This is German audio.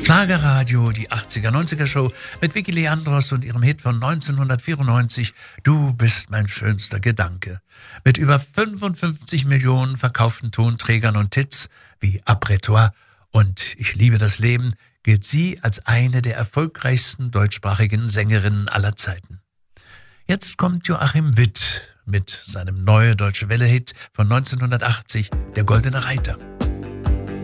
Schlagerradio, die 80er-90er Show mit Vicky Leandros und ihrem Hit von 1994, Du bist mein schönster Gedanke. Mit über 55 Millionen verkauften Tonträgern und Hits wie Après-toi und Ich liebe das Leben gilt sie als eine der erfolgreichsten deutschsprachigen Sängerinnen aller Zeiten. Jetzt kommt Joachim Witt mit seinem Neue Deutsche Welle-Hit von 1980, Der Goldene Reiter.